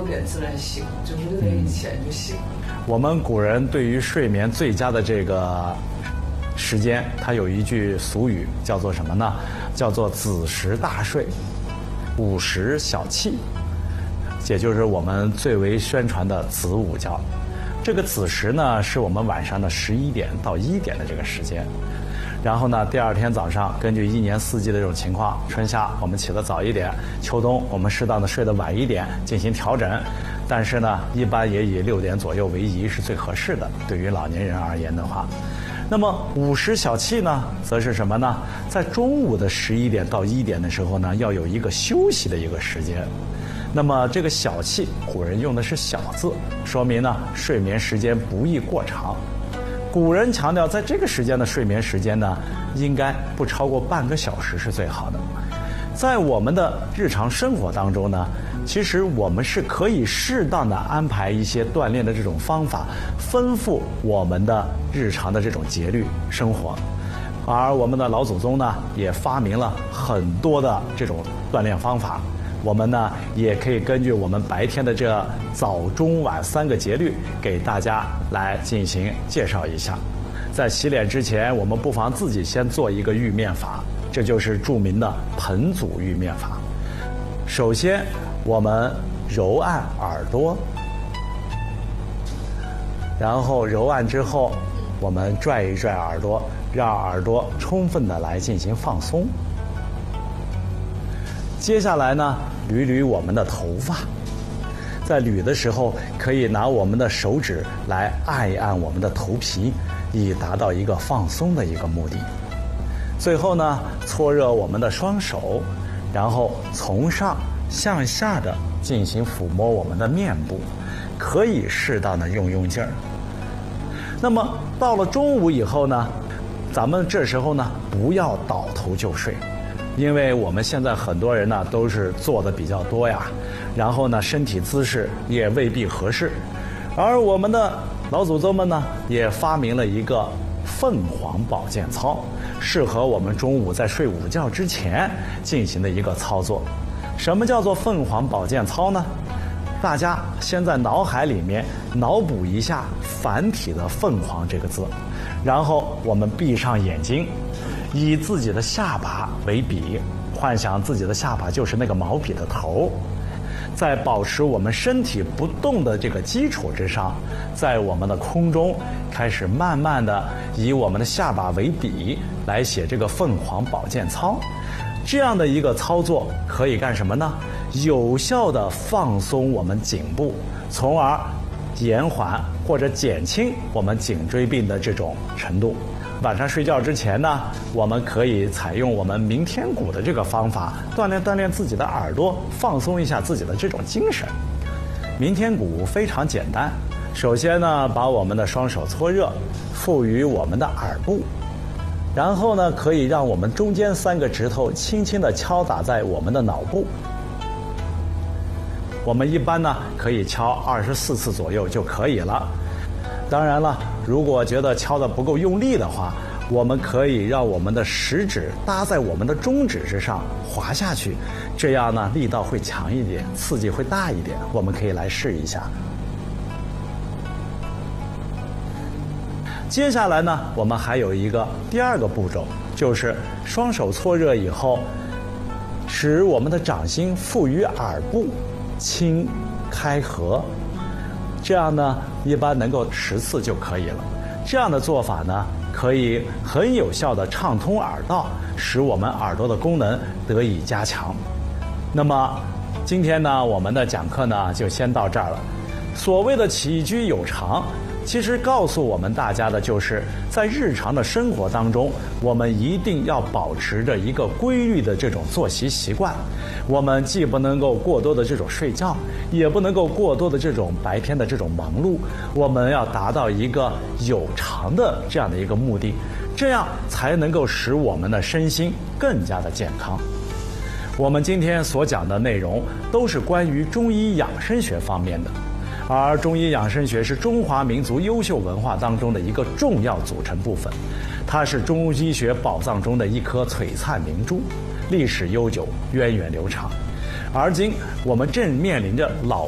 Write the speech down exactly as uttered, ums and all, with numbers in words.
六点自然醒，就是六点以前就醒。 我们古人对于睡眠最佳的这个时间，它有一句俗语叫做什么呢？叫做子时大睡，午时小憩，也就是我们最为宣传的子午觉。这个子时呢，是我们晚上的十一点到一点的这个时间。然后呢，第二天早上根据一年四季的这种情况，春夏我们起得早一点，秋冬我们适当的睡得晚一点进行调整。但是呢，一般也以六点左右为宜是最合适的，对于老年人而言的话。那么午时小憩呢，则是什么呢？在中午的十一点到一点的时候呢，要有一个休息的一个时间。那么这个小憩，古人用的是小字，说明呢睡眠时间不宜过长。古人强调，在这个时间的睡眠时间呢，应该不超过半个小时是最好的。在我们的日常生活当中呢，其实我们是可以适当的安排一些锻炼的这种方法，丰富我们的日常的这种节律生活。而我们的老祖宗呢，也发明了很多的这种锻炼方法。我们呢，也可以根据我们白天的这早中晚三个节律，给大家来进行介绍一下。在洗脸之前，我们不妨自己先做一个浴面法，这就是著名的盆祖浴面法。首先，我们揉按耳朵，然后揉按之后，我们拽一拽耳朵，让耳朵充分的来进行放松。接下来呢，捋捋我们的头发，在捋的时候，可以拿我们的手指来按一按我们的头皮，以达到一个放松的一个目的。最后呢，搓热我们的双手，然后从上向下的进行抚摸我们的面部，可以适当的用用劲儿。那么到了中午以后呢，咱们这时候呢，不要倒头就睡。因为我们现在很多人呢都是做的比较多呀，然后呢身体姿势也未必合适，而我们的老祖宗们呢也发明了一个凤凰保健操，适合我们中午在睡午觉之前进行的一个操作。什么叫做凤凰保健操呢？大家先在脑海里面脑补一下繁体的凤凰这个字，然后我们闭上眼睛，以自己的下巴为笔，幻想自己的下巴就是那个毛笔的头，在保持我们身体不动的这个基础之上，在我们的空中开始慢慢的以我们的下巴为笔来写这个凤凰保健操。这样的一个操作可以干什么呢？有效的放松我们颈部，从而延缓或者减轻我们颈椎病的这种程度。晚上睡觉之前呢，我们可以采用我们鸣天鼓的这个方法，锻炼锻炼自己的耳朵，放松一下自己的这种精神。鸣天鼓非常简单，首先呢，把我们的双手搓热，附于我们的耳部，然后呢，可以让我们中间三个指头轻轻地敲打在我们的脑部。我们一般呢，可以敲二十四次左右就可以了。当然了，如果觉得敲得不够用力的话，我们可以让我们的食指搭在我们的中指之上滑下去，这样呢力道会强一点，刺激会大一点。我们可以来试一下。接下来呢，我们还有一个第二个步骤，就是双手搓热以后，使我们的掌心附于耳部，轻开合。这样呢，一般能够十次就可以了。这样的做法呢，可以很有效地畅通耳道，使我们耳朵的功能得以加强。那么，今天呢，我们的讲课呢就先到这儿了。所谓的起居有常，其实告诉我们大家的就是，在日常的生活当中，我们一定要保持着一个规律的这种作息习惯。我们既不能够过多的这种睡觉，也不能够过多的这种白天的这种忙碌，我们要达到一个有常的这样的一个目的，这样才能够使我们的身心更加的健康。我们今天所讲的内容都是关于中医养生学方面的，而中医养生学是中华民族优秀文化当中的一个重要组成部分，它是中医学宝藏中的一颗璀璨明珠，历史悠久，源远流长。而今我们正面临着老